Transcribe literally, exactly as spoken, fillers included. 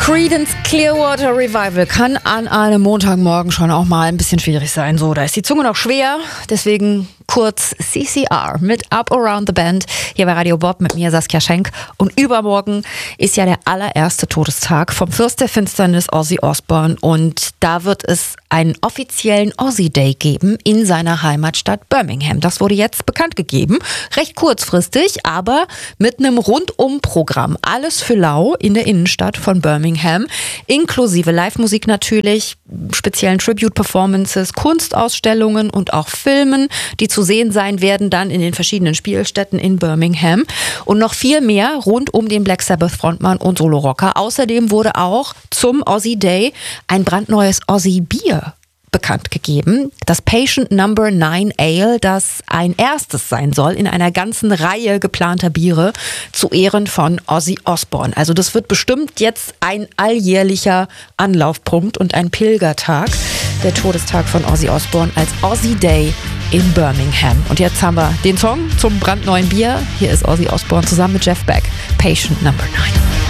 Creedence Clearwater Revival kann an einem Montagmorgen schon auch mal ein bisschen schwierig sein. So, da ist die Zunge noch schwer, deswegen kurz C C R mit Up Around the Band hier bei Radio Bob mit mir, Saskia Schenk. Und übermorgen ist ja der allererste Todestag vom Fürst der Finsternis, Ozzy Osbourne. Und da wird es einen offiziellen Ozzy Day geben in seiner Heimatstadt Birmingham. Das wurde jetzt bekannt gegeben, recht kurzfristig, aber mit einem Rundum-Programm. Alles für lau in der Innenstadt von Birmingham, inklusive Live-Musik natürlich, speziellen Tribute-Performances, Kunstausstellungen und auch Filmen, die zu sehen sein werden dann in den verschiedenen Spielstätten in Birmingham und noch viel mehr rund um den Black Sabbath-Frontmann und Solo-Rocker. Außerdem wurde auch zum Ozzy Day ein brandneues Ozzy-Bier bekannt gegeben. Das Patient Number Nine Ale, das ein erstes sein soll in einer ganzen Reihe geplanter Biere zu Ehren von Ozzy Osbourne. Also das wird bestimmt jetzt ein alljährlicher Anlaufpunkt und ein Pilgertag, der Todestag von Ozzy Osbourne als Ozzy Day in Birmingham. Und jetzt haben wir den Song zum brandneuen Bier. Hier ist Ozzy Osbourne zusammen mit Jeff Beck. Patient Number Nine.